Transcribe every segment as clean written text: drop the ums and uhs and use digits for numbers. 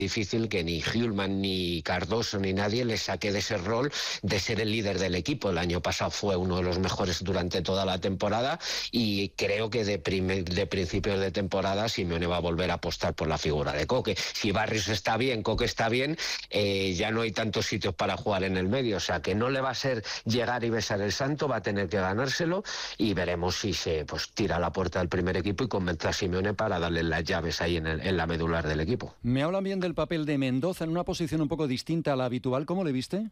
difícil que ni Hjulmand, ni Cardoso, ni nadie le saque de ese rol de ser el líder del equipo. El año pasado fue uno de los mejores durante toda la temporada y creo que de principios de temporada Simeone va a volver a apostar por la figura de Coque. Si Barrios está bien, Coque está bien, ya no hay tantos sitios para jugar en el medio, o sea que no le va a ser llegar y besar el santo, va a tener que ganárselo y veremos si se tira a la puerta del primer equipo y convence a Simeone para darle las llaves ahí en la medular del equipo. Me hablan bien del papel de Mendoza en una posición un poco distinta a la habitual. ¿Cómo le viste?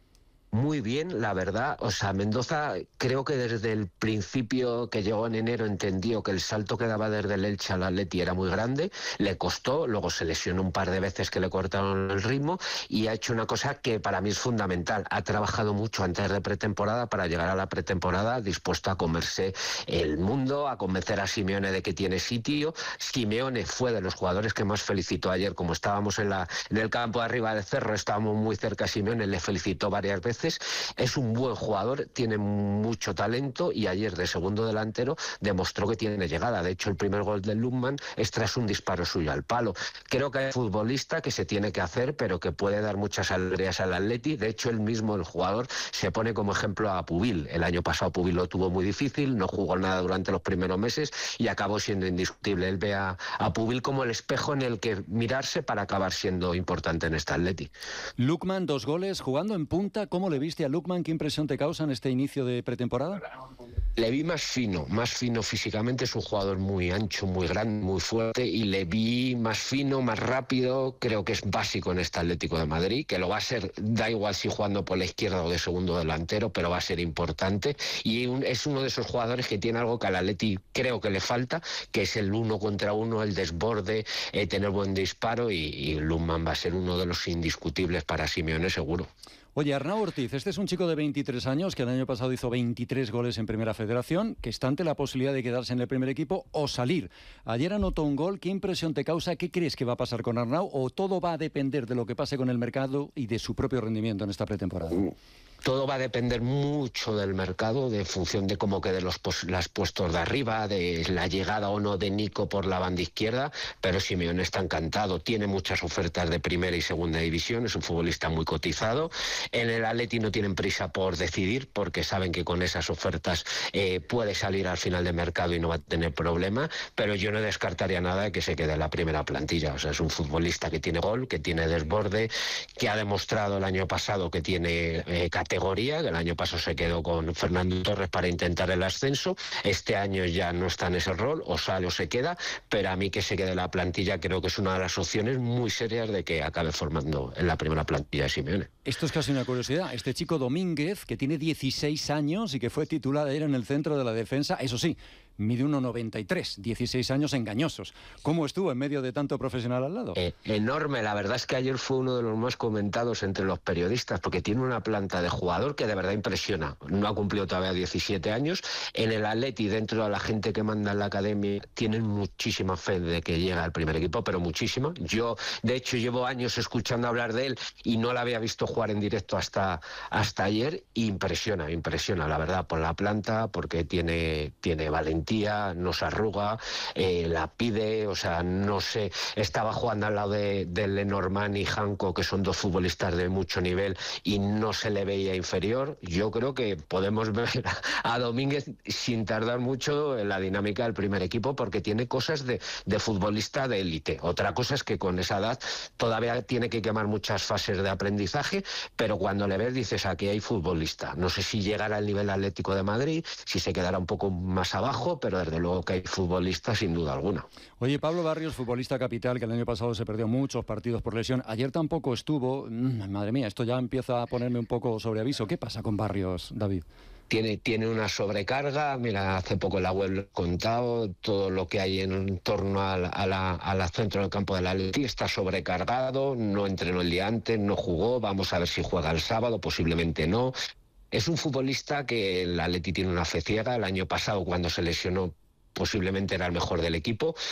Muy bien, la verdad. O sea, Mendoza creo que desde el principio que llegó en enero entendió que el salto que daba desde el Elche al Atleti era muy grande, le costó, luego se lesionó un par de veces que le cortaron el ritmo y ha hecho una cosa que para mí es fundamental. Ha trabajado mucho antes de pretemporada para llegar a la pretemporada dispuesto a comerse el mundo, a convencer a Simeone de que tiene sitio. Simeone fue de los jugadores que más felicitó ayer, como estábamos en el campo de arriba del Cerro, estábamos muy cerca a Simeone, le felicitó varias veces. Es un buen jugador, tiene mucho talento y ayer de segundo delantero demostró que tiene llegada. De hecho, el primer gol del Lookman es tras un disparo suyo al palo. Creo que hay futbolista que se tiene que hacer, pero que puede dar muchas alegrías al Atleti. De hecho, él mismo, el jugador, se pone como ejemplo a Pubil. El año pasado Pubil lo tuvo muy difícil, no jugó nada durante los primeros meses y acabó siendo indiscutible. Él ve a Pubil como el espejo en el que mirarse para acabar siendo importante en este Atleti. Lookman, 2 goles, jugando en punta. ¿Cómo le viste a Lookman? ¿Qué impresión te causa en este inicio de pretemporada? Le vi más fino físicamente. Es un jugador muy ancho, muy grande, muy fuerte y le vi más fino, más rápido. Creo que es básico en este Atlético de Madrid, que lo va a ser, da igual si jugando por la izquierda o de segundo delantero, pero va a ser importante y es uno de esos jugadores que tiene algo que al Atleti creo que le falta, que es el 1 contra 1, el desborde, tener buen disparo y Lookman va a ser uno de los indiscutibles para Simeone seguro. Oye, Arnau Ortiz, este es un chico de 23 años que el año pasado hizo 23 goles en Primera Federación, que está ante la posibilidad de quedarse en el primer equipo o salir. Ayer anotó un gol. ¿Qué impresión te causa? ¿Qué crees que va a pasar con Arnau? ¿O todo va a depender de lo que pase con el mercado y de su propio rendimiento en esta pretemporada? Todo va a depender mucho del mercado, de función de cómo queden los puestos de arriba, de la llegada o no de Nico por la banda izquierda, pero Simeone está encantado, tiene muchas ofertas de primera y segunda división, es un futbolista muy cotizado. En el Atleti no tienen prisa por decidir, porque saben que con esas ofertas puede salir al final de mercado y no va a tener problema, pero yo no descartaría nada de que se quede en la primera plantilla. O sea, es un futbolista que tiene gol, que tiene desborde, que ha demostrado el año pasado que tiene categoría, que el año pasado se quedó con Fernando Torres para intentar el ascenso. Este año ya no está en ese rol, o sale o se queda, pero a mí que se quede en la plantilla creo que es una de las opciones muy serias de que acabe formando en la primera plantilla de Simeone. Esto es casi una curiosidad. Este chico Domínguez, que tiene 16 años y que fue titular ayer en el centro de la defensa, eso sí, mide 1,93, 16 años engañosos. ¿Cómo estuvo en medio de tanto profesional al lado? Enorme, la verdad es que ayer fue uno de los más comentados entre los periodistas, porque tiene una planta de jugador que de verdad impresiona. No ha cumplido todavía 17 años. En el Atleti, dentro de la gente que manda en la academia, tienen muchísima fe de que llega al primer equipo, pero muchísima. Yo, de hecho, llevo años escuchando hablar de él y no lo había visto jugar en directo hasta ayer. Impresiona, la verdad, por la planta, porque tiene valentía, no se arruga, la pide, o sea, no sé, estaba jugando al lado de Lenormand y Janko, que son 2 futbolistas de mucho nivel y no se le veía inferior. Yo creo que podemos ver a Domínguez sin tardar mucho en la dinámica del primer equipo, porque tiene cosas de futbolista de élite. Otra cosa es que con esa edad todavía tiene que quemar muchas fases de aprendizaje, pero cuando le ves dices, aquí hay futbolista. No sé si llegará al nivel Atlético de Madrid, si se quedará un poco más abajo, pero desde luego que hay futbolista sin duda alguna. Oye, Pablo Barrios, futbolista capital, que el año pasado se perdió muchos partidos por lesión. Ayer tampoco estuvo. Madre mía, esto ya empieza a ponerme un poco sobre aviso. ¿Qué pasa con Barrios, David? Tiene una sobrecarga. Mira, hace poco la web lo he contado, todo lo que hay en torno a la centro del campo del Atleti está sobrecargado, no entrenó el día antes, no jugó, vamos a ver si juega el sábado, posiblemente no. Es un futbolista que el Atleti tiene una fe ciega. El año pasado, cuando se lesionó, posiblemente era el mejor del equipo,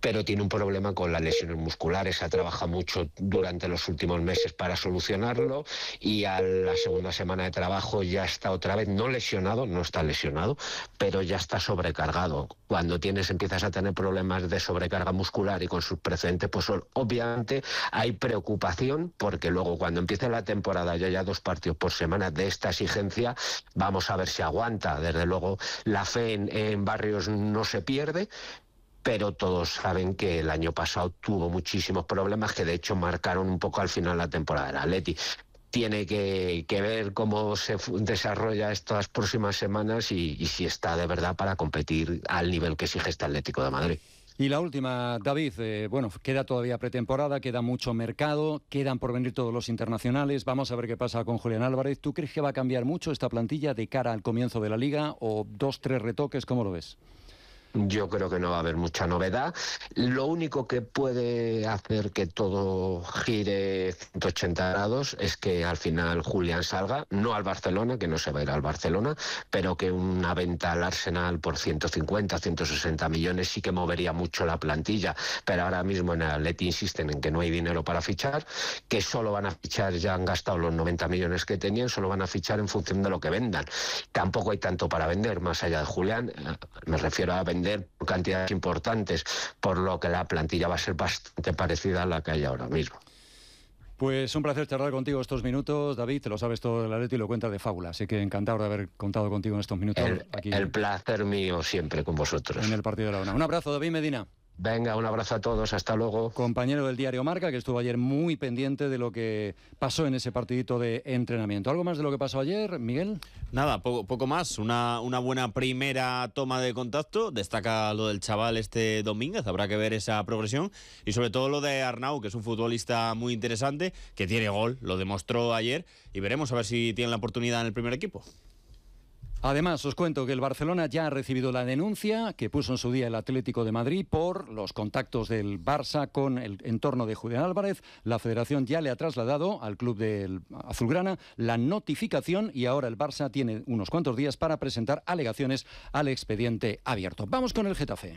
pero tiene un problema con las lesiones musculares. Ha trabajado mucho durante los últimos meses para solucionarlo y a la segunda semana de trabajo ya está otra vez, no lesionado, no está lesionado, pero ya está sobrecargado. Cuando empiezas a tener problemas de sobrecarga muscular y con sus precedentes, pues obviamente hay preocupación, porque luego cuando empiece la temporada y haya 2 partidos por semana de esta exigencia, vamos a ver si aguanta. Desde luego la fe en Barrios no se pierde, pero todos saben que el año pasado tuvo muchísimos problemas que de hecho marcaron un poco al final la temporada del Atleti. Tiene que ver cómo se desarrolla estas próximas semanas y si está de verdad para competir al nivel que exige este Atlético de Madrid. Y la última, David, queda todavía pretemporada, queda mucho mercado, quedan por venir todos los internacionales, vamos a ver qué pasa con Julián Álvarez. ¿Tú crees que va a cambiar mucho esta plantilla de cara al comienzo de la Liga o 2-3 retoques? ¿Cómo lo ves? Yo creo que no va a haber mucha novedad. Lo único que puede hacer que todo gire 180 grados es que al final Julián salga, no al Barcelona, que no se va a ir al Barcelona, pero que una venta al Arsenal por 150, 160 millones sí que movería mucho la plantilla. Pero ahora mismo en el Atleti insisten en que no hay dinero para fichar, que solo van a fichar, ya han gastado los 90 millones que tenían, solo van a fichar en función de lo que vendan. Tampoco hay tanto para vender, más allá de Julián, me refiero a vender por cantidades importantes, por lo que la plantilla va a ser bastante parecida a la que hay ahora mismo. Pues un placer charlar contigo estos minutos, David, te lo sabes todo del Atleti y lo cuentas de fábula, así que encantado de haber contado contigo en estos minutos. El placer mío siempre con vosotros. En el partido de la una. Un abrazo, David Medina. Venga, un abrazo a todos, hasta luego. Compañero del diario Marca, que estuvo ayer muy pendiente de lo que pasó en ese partidito de entrenamiento. ¿Algo más de lo que pasó ayer, Miguel? Nada, poco más. Una buena primera toma de contacto. Destaca lo del chaval Domínguez, habrá que ver esa progresión. Y sobre todo lo de Arnau, que es un futbolista muy interesante, que tiene gol, lo demostró ayer. Y veremos a ver si tiene la oportunidad en el primer equipo. Además, os cuento que el Barcelona ya ha recibido la denuncia que puso en su día el Atlético de Madrid por los contactos del Barça con el entorno de Julián Álvarez. La Federación ya le ha trasladado al club del Azulgrana la notificación y ahora el Barça tiene unos cuantos días para presentar alegaciones al expediente abierto. Vamos con el Getafe.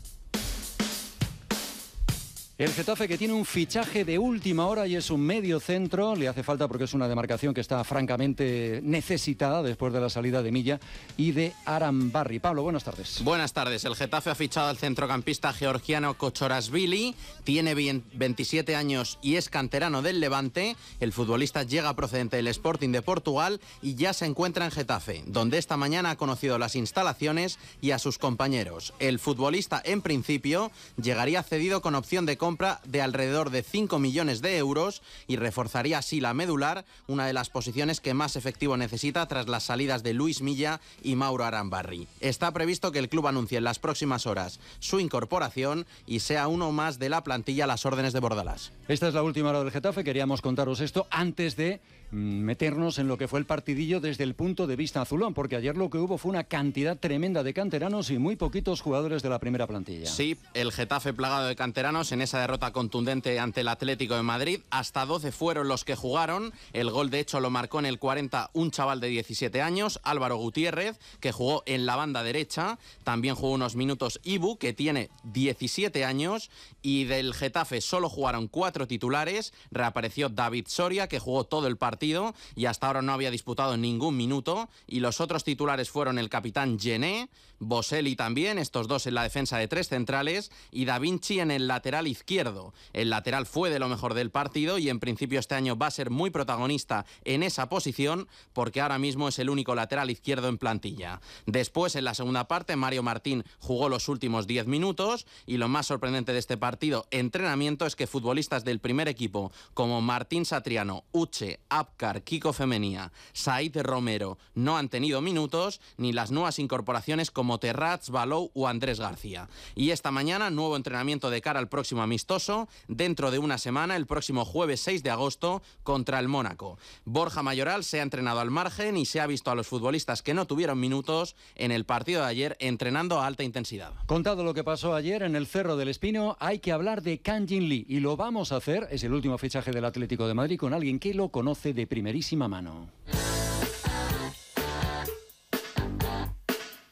El Getafe, que tiene un fichaje de última hora y es un medio centro, le hace falta porque es una demarcación que está francamente necesitada después de la salida de Milla y de Arambarri. Pablo, buenas tardes. Buenas tardes. El Getafe ha fichado al centrocampista georgiano Kochorashvili, tiene 27 años y es canterano del Levante. El futbolista llega procedente del Sporting de Portugal y ya se encuentra en Getafe, donde esta mañana ha conocido las instalaciones y a sus compañeros. El futbolista, en principio, llegaría cedido con opción de compra de alrededor de 5 millones de euros y reforzaría así la medular, una de las posiciones que más efectivo necesita tras las salidas de Luis Milla y Mauro Arambarri. Está previsto que el club anuncie en las próximas horas su incorporación y sea uno más de la plantilla a las órdenes de Bordalás. Esta es la última hora del Getafe, queríamos contaros esto antes de meternos en lo que fue el partidillo desde el punto de vista azulón, porque ayer lo que hubo fue una cantidad tremenda de canteranos y muy poquitos jugadores de la primera plantilla. Sí, el Getafe plagado de canteranos en esa derrota contundente ante el Atlético de Madrid. Hasta 12 fueron los que jugaron. El gol de hecho lo marcó en el 40 un chaval de 17 años, Álvaro Gutiérrez, que jugó en la banda derecha. También jugó unos minutos Ibu, que tiene 17 años. Y del Getafe solo jugaron 4 titulares. Reapareció David Soria, que jugó todo el partido y hasta ahora no había disputado ningún minuto. Y los otros titulares fueron el capitán Gené, Boselli también, estos dos en la defensa de 3 centrales, y Da Vinci en el lateral izquierdo. El lateral fue de lo mejor del partido y en principio este año va a ser muy protagonista en esa posición porque ahora mismo es el único lateral izquierdo en plantilla. Después, en la segunda parte, Mario Martín jugó los últimos 10 minutos y lo más sorprendente de este partido, entrenamiento, es que futbolistas del primer equipo como Martín Satriano, Uche, Abkar, Kiko Femenía, Said Romero no han tenido minutos, ni las nuevas incorporaciones como Terrats, Balou o Andrés García. Y esta mañana, nuevo entrenamiento de cara al próximo amistoso, dentro de una semana, el próximo jueves 6 de agosto, contra el Mónaco. Borja Mayoral se ha entrenado al margen y se ha visto a los futbolistas que no tuvieron minutos en el partido de ayer entrenando a alta intensidad. Contado lo que pasó ayer en el Cerro del Espino, hay que hablar de Kang Jin Lee y lo vamos a hacer, es el último fichaje del Atlético de Madrid, con alguien que lo conoce de primerísima mano.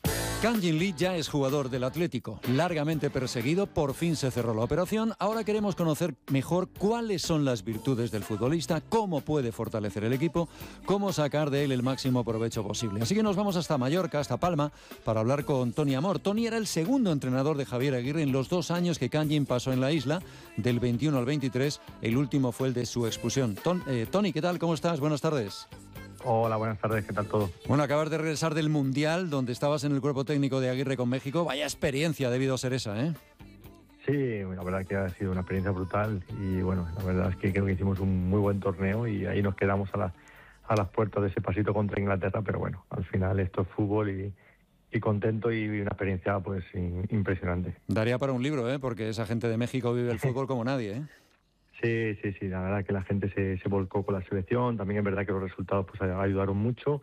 Kang Jin Lee ya es jugador del Atlético, largamente perseguido, por fin se cerró la operación. Ahora queremos conocer mejor cuáles son las virtudes del futbolista, cómo puede fortalecer el equipo, cómo sacar de él el máximo provecho posible. Así que nos vamos hasta Mallorca, hasta Palma, para hablar con Toni Amor. Toni era el segundo entrenador de Javier Aguirre en los 2 años que Kang Jin pasó en la isla, del 21 al 23. El último fue el de su expulsión. Toni, ¿qué tal? ¿Cómo estás? Buenas tardes. Hola, buenas tardes, ¿qué tal todo? Bueno, acabas de regresar del Mundial, donde estabas en el cuerpo técnico de Aguirre con México. Vaya experiencia debido a ser esa, ¿eh? Sí, la verdad que ha sido una experiencia brutal y bueno, la verdad es que creo que hicimos un muy buen torneo y ahí nos quedamos a las puertas de ese pasito contra Inglaterra, pero bueno, al final esto es fútbol y contento y una experiencia pues impresionante. Daría para un libro, ¿eh? Porque esa gente de México vive el fútbol como nadie, ¿eh? Sí, la verdad que la gente se volcó con la selección, también es verdad que los resultados pues ayudaron mucho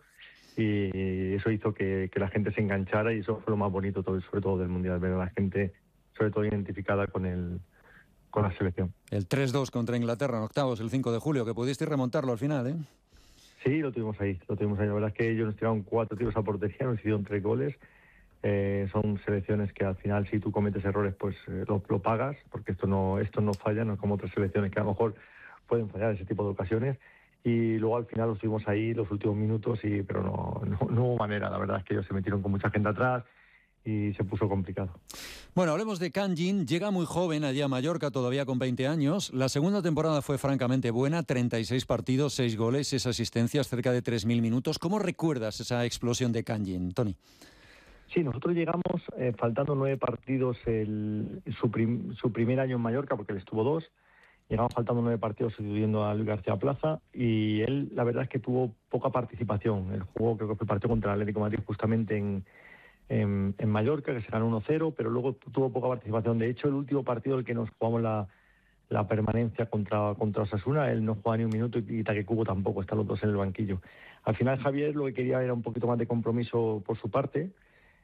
y eso hizo que la gente se enganchara y eso fue lo más bonito, sobre todo del Mundial, ver a la gente sobre todo identificada con la selección. El 3-2 contra Inglaterra en octavos, el 5 de julio, que pudiste remontarlo al final, ¿eh? Sí, lo tuvimos ahí. La verdad es que ellos nos tiraron 4 tiros a portería, nos hicieron 3 goles. Son selecciones que al final si tú cometes errores pues lo pagas, porque esto no falla, no es como otras selecciones que a lo mejor pueden fallar ese tipo de ocasiones, y luego al final los tuvimos ahí los últimos minutos pero no hubo manera. La verdad es que ellos se metieron con mucha gente atrás y se puso complicado. Bueno, hablemos de Kang Jin. Llega muy joven allá a Mallorca, todavía con 20 años. La segunda temporada fue francamente buena, 36 partidos, 6 goles, 6 asistencias, cerca de 3.000 minutos. ¿Cómo recuerdas esa explosión de Kang Jin, Toni? Sí, nosotros llegamos faltando 9 partidos su primer año en Mallorca, porque él estuvo 2. Llegamos faltando 9 partidos sustituyendo a Luis García Plaza y él, la verdad es que tuvo poca participación. Él jugó, creo que fue el partido contra el Atlético de Madrid justamente en Mallorca, que se ganó 1-0, pero luego tuvo poca participación. De hecho, el último partido el que nos jugamos la permanencia contra Osasuna, él no juega ni un minuto y Take Kubo tampoco, están los dos en el banquillo. Al final Javier lo que quería era un poquito más de compromiso por su parte,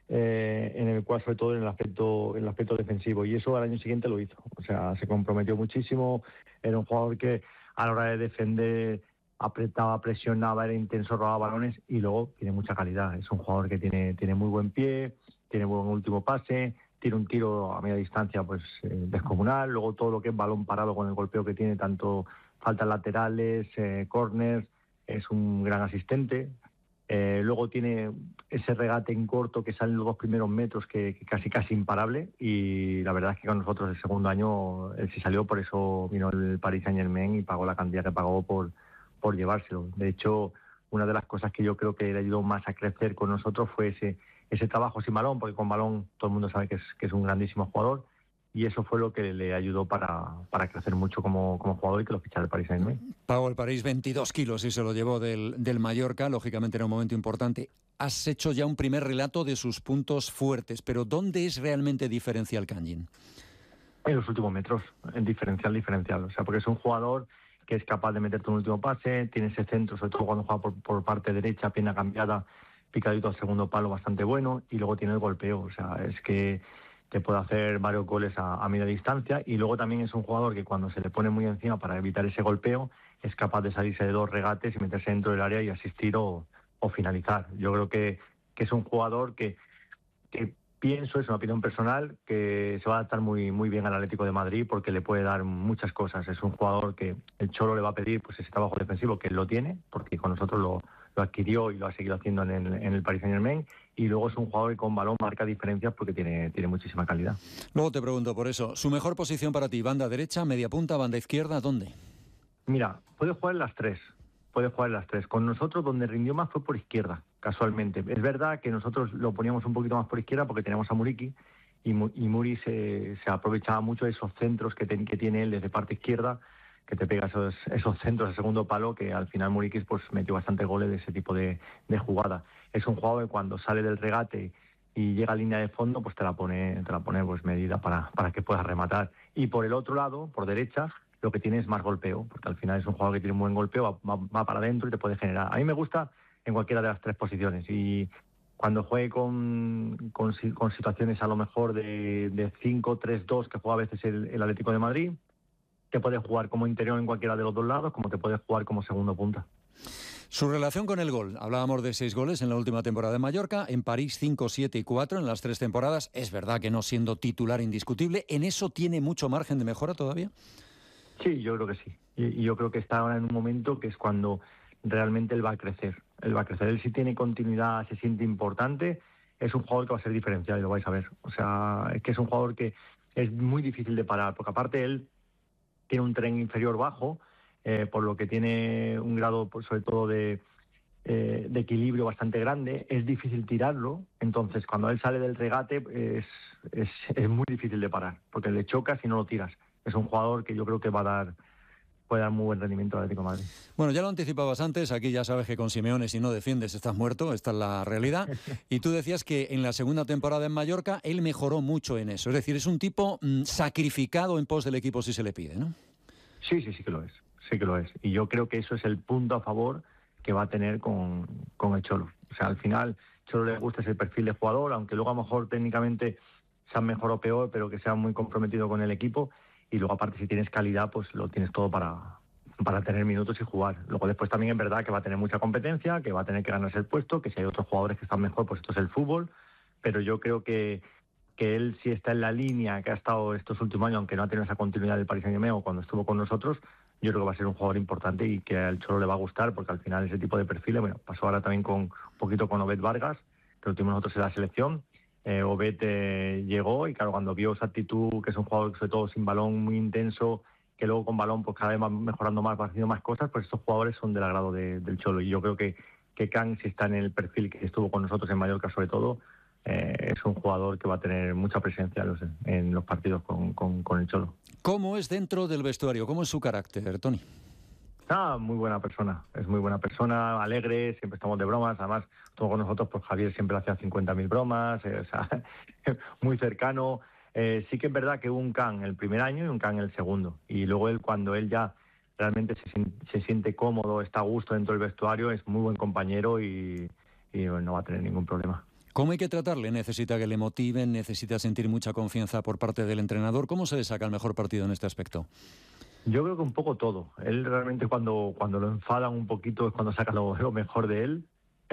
en el cual sobre todo en el aspecto defensivo, y eso al año siguiente lo hizo. O sea, se comprometió muchísimo, era un jugador que a la hora de defender apretaba, presionaba, era intenso, robaba balones y luego tiene mucha calidad. Es un jugador que tiene muy buen pie, tiene buen último pase, tiene un tiro a media distancia pues descomunal, luego todo lo que es balón parado con el golpeo que tiene, tanto faltas laterales, córners, es un gran asistente. Luego tiene ese regate en corto que sale en los 2 primeros metros que casi imparable, y la verdad es que con nosotros el segundo año él sí salió, por eso vino el Paris Saint-Germain y pagó la cantidad que pagó por llevárselo. De hecho, una de las cosas que yo creo que le ayudó más a crecer con nosotros fue ese trabajo sin balón, porque con balón todo el mundo sabe que es un grandísimo jugador, y eso fue lo que le ayudó para crecer mucho como jugador y que lo fichara el Paris Saint-Germain. Pagó el París 22 kilos y se lo llevó del Mallorca, lógicamente era un momento importante. Has hecho ya un primer relato de sus puntos fuertes, pero ¿dónde es realmente diferencial Kang Jin? En los últimos metros, en diferencial, o sea, porque es un jugador que es capaz de meterte un último pase, tiene ese centro, sobre todo cuando juega por parte derecha, pierna cambiada, picadito al segundo palo bastante bueno, y luego tiene el golpeo, o sea, es que te puede hacer varios goles a media distancia, y luego también es un jugador que cuando se le pone muy encima para evitar ese golpeo, es capaz de salirse de 2 regates y meterse dentro del área y asistir o finalizar. Yo creo que es un jugador que pienso, es una opinión personal, que se va a adaptar muy bien al Atlético de Madrid porque le puede dar muchas cosas. Es un jugador que el Cholo le va a pedir pues ese trabajo defensivo, que él lo tiene, porque con nosotros lo adquirió y lo ha seguido haciendo en el Paris Saint-Germain, y luego es un jugador que con balón marca diferencias porque tiene muchísima calidad. Luego te pregunto por eso, ¿su mejor posición para ti? ¿Banda derecha, media punta, banda izquierda? ¿Dónde? Mira, puede jugar en las tres. Con nosotros donde rindió más fue por izquierda, casualmente. Es verdad que nosotros lo poníamos un poquito más por izquierda porque teníamos a Muriqui, y Muri se aprovechaba mucho de esos centros que tiene él desde parte izquierda, que te pega esos centros de segundo palo, que al final Muriqui pues metió bastante goles de ese tipo de jugada. Es un jugador que cuando sale del regate y llega a línea de fondo, pues te la pone pues medida para que puedas rematar. Y por el otro lado, por derecha, lo que tiene es más golpeo, porque al final es un jugador que tiene un buen golpeo, va para adentro y te puede generar. A mí me gusta en cualquiera de las 3 posiciones, y cuando juegue con situaciones a lo mejor de 5-3-2 que juega a veces el Atlético de Madrid, te puede jugar como interior en cualquiera de los 2 lados, como te puede jugar como segundo punta. Su relación con el gol. Hablábamos de 6 goles en la última temporada de Mallorca. En París 5, 7 y 4 en las 3 temporadas. Es verdad que no siendo titular indiscutible. ¿En eso tiene mucho margen de mejora todavía? Sí, yo creo que sí. Y yo creo que está ahora en un momento que es cuando realmente él va a crecer. Él va a crecer. Él, si tiene continuidad, se siente importante, es un jugador que va a ser diferencial y lo vais a ver. O sea, es que es un jugador que es muy difícil de parar, porque aparte él tiene un tren inferior bajo, por lo que tiene un grado, pues, sobre todo de equilibrio bastante grande. Es difícil tirarlo, entonces cuando él sale del regate es muy difícil de parar, porque le chocas y no lo tiras. Es un jugador que yo creo que puede dar muy buen rendimiento al Atlético de Madrid. Bueno, ya lo anticipabas antes, aquí ya sabes que con Simeone si no defiendes estás muerto, esta es la realidad. Y tú decías que en la segunda temporada en Mallorca él mejoró mucho en eso, es decir, es un tipo sacrificado en pos del equipo si se le pide, ¿no? Sí que lo es, sí que lo es. Y yo creo que eso es el punto a favor que va a tener con el Cholo. O sea, al final, Cholo le gusta ese perfil de jugador, aunque luego a lo mejor técnicamente sea mejor o peor, pero que sea muy comprometido con el equipo. Y luego aparte, si tienes calidad, pues lo tienes todo para tener minutos y jugar. Luego después también es verdad que va a tener mucha competencia, que va a tener que ganarse el puesto, que si hay otros jugadores que están mejor, pues esto es el fútbol. Pero yo creo que él sí está en la línea que ha estado estos últimos años, aunque no ha tenido esa continuidad del Paris Saint-Germain o cuando estuvo con nosotros. Yo creo que va a ser un jugador importante y que al Cholo le va a gustar, porque al final ese tipo de perfiles, bueno, pasó ahora también un poquito con Obed Vargas, que lo tuvimos nosotros en la selección. Obed llegó y claro, cuando vio esa actitud, que es un jugador sobre todo sin balón muy intenso, que luego con balón pues cada vez va mejorando más, va haciendo más cosas, pues estos jugadores son del agrado del Cholo. Y yo creo que Can, si está en el perfil que estuvo con nosotros en Mallorca sobre todo, es un jugador que va a tener mucha presencia en los partidos con el Cholo. ¿Cómo es dentro del vestuario? ¿Cómo es su carácter, Toni? Muy buena persona, es muy buena persona, alegre, siempre estamos de bromas, además todo con nosotros, pues Javier siempre hacía 50.000 bromas, o sea, muy cercano. Sí que es verdad que hubo un Can el primer año y un Can el segundo, y luego cuando él ya realmente se siente cómodo, está a gusto dentro del vestuario, es muy buen compañero y no va a tener ningún problema. ¿Cómo hay que tratarle? ¿Necesita que le motiven? ¿Necesita sentir mucha confianza por parte del entrenador? ¿Cómo se le saca el mejor partido en este aspecto? Yo creo que un poco todo. Él realmente cuando lo enfadan un poquito es cuando saca lo mejor de él.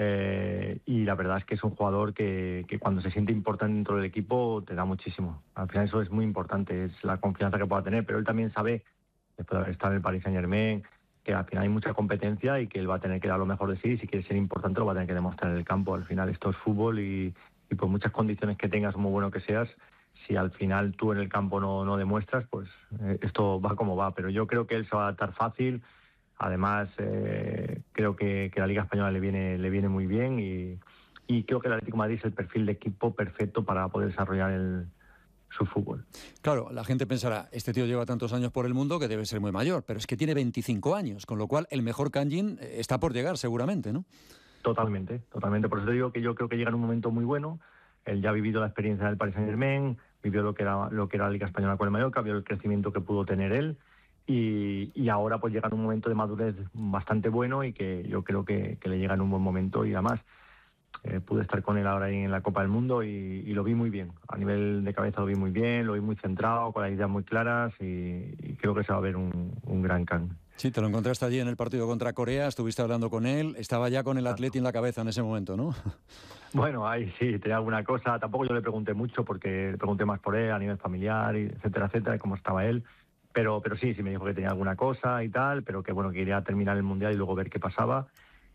Y la verdad es que es un jugador que cuando se siente importante dentro del equipo te da muchísimo. Al final eso es muy importante, es la confianza que pueda tener. Pero él también sabe, después de haber estado en el Paris Saint-Germain, que al final hay mucha competencia y que él va a tener que dar lo mejor de sí. Y si quiere ser importante lo va a tener que demostrar en el campo. Al final esto es fútbol y por muchas condiciones que tengas, muy bueno que seas, si al final tú en el campo no demuestras, pues esto va como va. Pero yo creo que él se va a adaptar fácil. Además, creo que la Liga Española le viene muy bien y creo que el Atlético de Madrid es el perfil de equipo perfecto para poder desarrollar su fútbol. Claro, la gente pensará, este tío lleva tantos años por el mundo que debe ser muy mayor, pero es que tiene 25 años, con lo cual el mejor Kangin está por llegar seguramente, ¿no? Totalmente. Por eso te digo que yo creo que llega en un momento muy bueno. Él ya ha vivido la experiencia del Paris Saint-Germain, vivió lo que era la Liga Española con el Mallorca, vio el crecimiento que pudo tener él y ahora pues llega en un momento de madurez bastante bueno y que yo creo que le llega en un buen momento y además pude estar con él ahora en la Copa del Mundo y lo vi muy bien. A nivel de cabeza lo vi muy bien, lo vi muy centrado, con las ideas muy claras y creo que se va a ver un gran Can. Sí, te lo encontraste allí en el partido contra Corea, estuviste hablando con él, estaba ya con el Atleti en la cabeza en ese momento, ¿no? Bueno, ahí sí, tenía alguna cosa. Tampoco yo le pregunté mucho porque le pregunté más por él a nivel familiar, etcétera, etcétera, cómo estaba él. Pero sí me dijo que tenía alguna cosa y tal, pero que bueno, que quería terminar el Mundial y luego ver qué pasaba.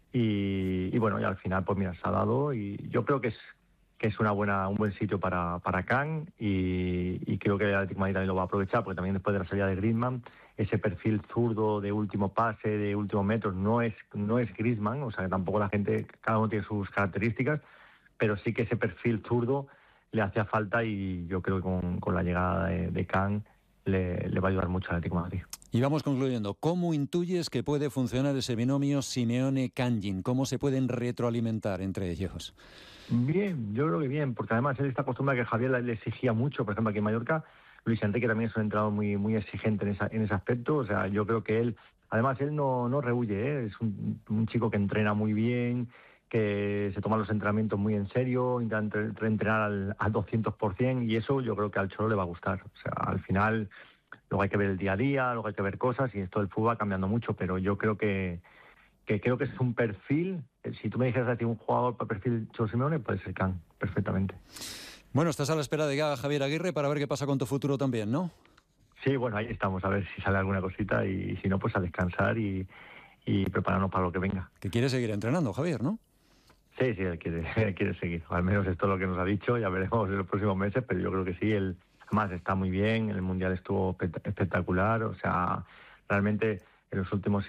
Y bueno, y al final, pues mira, se ha dado y yo creo que es un buen sitio para Can y creo que el Atlético de Madrid también lo va a aprovechar porque también después de la salida de Griezmann, ese perfil zurdo de último pase, de últimos metros, no es Griezmann, o sea que tampoco la gente, cada uno tiene sus características, pero sí que ese perfil zurdo le hacía falta y yo creo que con la llegada de Can le va a ayudar mucho al Atlético de Madrid. Y vamos concluyendo. ¿Cómo intuyes que puede funcionar ese binomio Simeone-Kangin? ¿Cómo se pueden retroalimentar entre ellos? Bien, yo creo que bien, porque además él está acostumbrado a que Javier le exigía mucho, por ejemplo aquí en Mallorca. Luis Enrique también es un entrenador muy exigente en ese aspecto, o sea, yo creo que él no rehuye, es un chico que entrena muy bien, que se toma los entrenamientos muy en serio, intenta entrenar al 200% y eso yo creo que al Cholo le va a gustar. O sea, al final luego hay que ver el día a día, luego hay que ver cosas y esto del fútbol va cambiando mucho, pero yo creo que que creo que es un perfil, si tú me dijeras a ti un jugador para perfil Cholo Simeone, puede ser Can, perfectamente. Bueno, estás a la espera de que haga Javier Aguirre para ver qué pasa con tu futuro también, ¿no? Sí, bueno, ahí estamos, a ver si sale alguna cosita y si no, pues a descansar y prepararnos para lo que venga. Que quiere seguir entrenando, Javier, ¿no? Sí, él quiere seguir. Al menos esto es lo que nos ha dicho, ya veremos en los próximos meses, pero yo creo que sí, él además está muy bien, el Mundial estuvo espectacular, o sea, realmente en los últimos